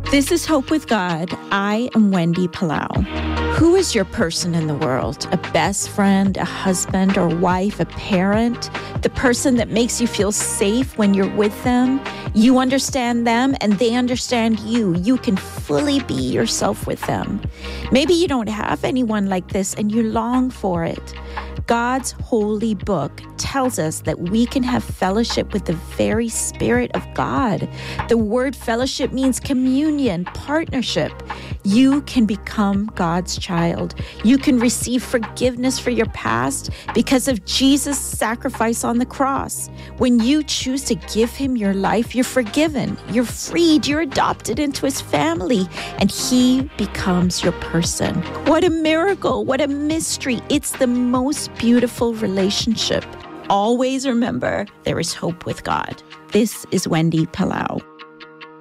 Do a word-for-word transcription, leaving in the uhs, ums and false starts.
This is Hope with God. I am Wendy Palau. Who is your person in the world? A best friend, a husband or wife, a parent? The person that makes you feel safe when you're with them? You understand them and they understand you. You can fully be yourself with them. Maybe you don't have anyone like this and you long for it. God's holy book tells us that we can have fellowship with the very Spirit of God. The word fellowship means communion, partnership. You can become God's child. You can receive forgiveness for your past because of Jesus' sacrifice on the cross. When you choose to give him your life, you're forgiven, you're freed, you're adopted into his family, and he becomes your person. What a miracle, what a mystery. It's the most beautiful relationship. Always remember, there is hope with God. This is Wendy Palau.